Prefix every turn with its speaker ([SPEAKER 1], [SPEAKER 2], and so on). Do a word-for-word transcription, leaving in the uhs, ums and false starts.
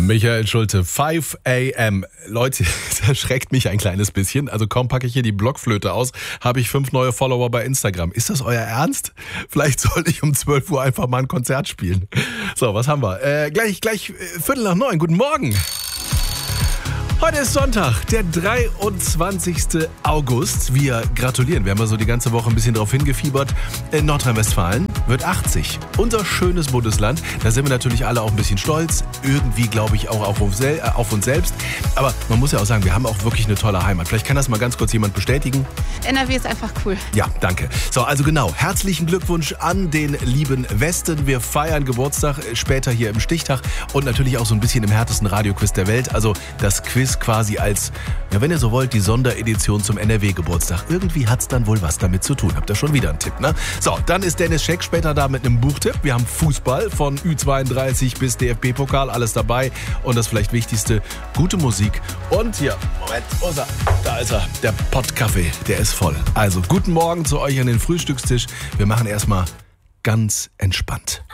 [SPEAKER 1] Michael Schulte, five a.m. Leute, das schreckt mich ein kleines bisschen. Also kaum packe ich hier die Blockflöte aus, habe ich fünf neue Follower bei Instagram. Ist das euer Ernst? Vielleicht sollte ich um zwölf Uhr einfach mal ein Konzert spielen. So, was haben wir? Äh, gleich, gleich äh, Viertel nach neun. Guten Morgen. Heute ist Sonntag, der dreiundzwanzigsten August. Wir gratulieren. Wir haben ja so die ganze Woche ein bisschen drauf hingefiebert. In Nordrhein-Westfalen wird achtzig. Unser schönes Bundesland. Da sind wir natürlich alle auch ein bisschen stolz. Irgendwie, glaube ich, auch auf uns, sel- äh, auf uns selbst. Aber man muss ja auch sagen, wir haben auch wirklich eine tolle Heimat. Vielleicht kann das mal ganz kurz jemand bestätigen.
[SPEAKER 2] N R W ist einfach cool.
[SPEAKER 1] Ja, danke. So, also genau. Herzlichen Glückwunsch an den lieben Westen. Wir feiern Geburtstag später hier im Stichtag und natürlich auch so ein bisschen im härtesten Radioquiz der Welt. Also das Quiz quasi als, ja, wenn ihr so wollt, die Sonderedition zum N R W-Geburtstag. Irgendwie hat's dann wohl was damit zu tun. Habt ihr schon wieder einen Tipp, ne? So, dann ist Dennis Scheck später da mit einem Buchtipp. Wir haben Fußball von Ü zweiunddreißig bis D F B-Pokal, alles dabei. Und das vielleicht Wichtigste, gute Musik. Und hier, Moment, wo ist er? Da ist er, der Pottkaffee, der ist voll. Also, guten Morgen zu euch an den Frühstückstisch. Wir machen erstmal ganz entspannt.